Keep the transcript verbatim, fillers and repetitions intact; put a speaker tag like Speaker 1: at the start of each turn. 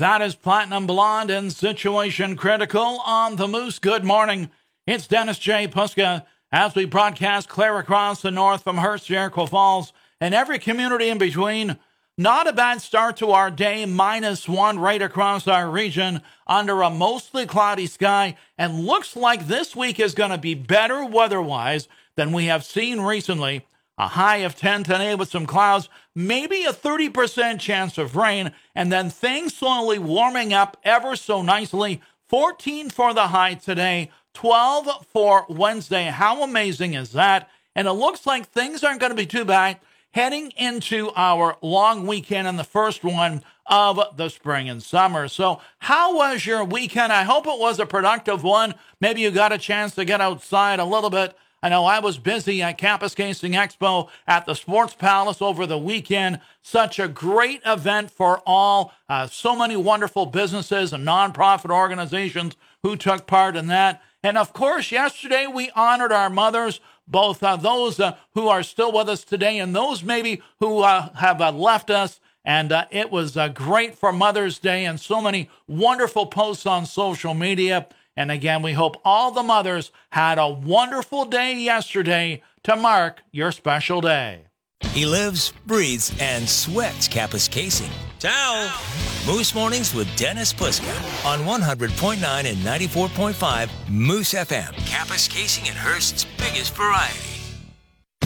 Speaker 1: That is Platinum Blonde and Situation Critical on the Moose. Good morning. It's Dennis J. Puska as we broadcast clear across the north from Hearst, Jericho Falls, and every community in between. Not a bad start to our day, minus one right across our region under a mostly cloudy sky, and looks like this week is going to be better weather-wise than we have seen recently. A high of ten today with some clouds, maybe a thirty percent chance of rain, and then things slowly warming up ever so nicely. fourteen for the high today, twelve for Wednesday. How amazing is that? And it looks like things aren't going to be too bad heading into our long weekend and the first one of the spring and summer. So how was your weekend? I hope it was a productive one. Maybe you got a chance to get outside a little bit. I know I was busy at Campus Casing Expo at the Sports Palace over the weekend. Such a great event for all. Uh, so many wonderful businesses and nonprofit organizations who took part in that. And of course, yesterday we honored our mothers, both uh, those uh, who are still with us today and those maybe who uh, have uh, left us. And uh, it was uh, great for Mother's Day and so many wonderful posts on social media. And again, we hope all the mothers had a wonderful day yesterday to mark your special day.
Speaker 2: He lives, breathes, and sweats Campus Casing. Ciao! Moose Mornings with Dennis Puska on one hundred point nine and ninety-four point five Moose F M. Campus Casing and Hearst's biggest variety.